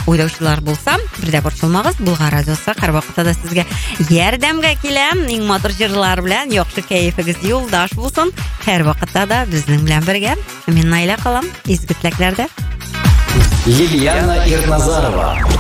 ойдаушылар болса, бірде борчылмагыз, Булгар радиосы һәр вакытта да сезгә ярдәмгә килә. Иң матур җырлар белән яхшы кәефегез юлдаш булсын. Һәр вакытта да безнең белән бергә. Мин Найла калам. Изге теләкләрдә. Лилияна Ирназарова.